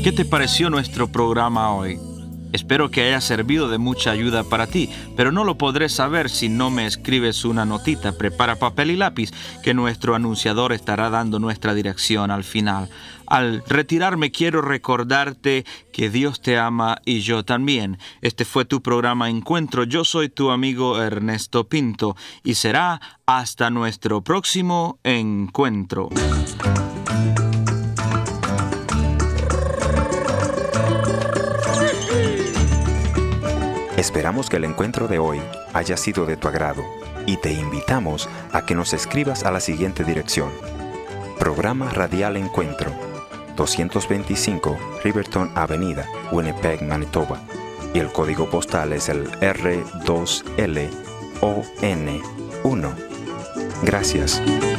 ¿Qué te pareció nuestro programa hoy? Espero que haya servido de mucha ayuda para ti, pero no lo podré saber si no me escribes una notita. Prepara papel y lápiz, que nuestro anunciador estará dando nuestra dirección al final. Al retirarme quiero recordarte que Dios te ama y yo también. Este fue tu programa Encuentro. Yo soy tu amigo Ernesto Pinto y será hasta nuestro próximo encuentro. Esperamos que el encuentro de hoy haya sido de tu agrado y te invitamos a que nos escribas a la siguiente dirección: Programa Radial Encuentro, 225 Riverton Avenida, Winnipeg, Manitoba, y el código postal es el R2LON1. Gracias.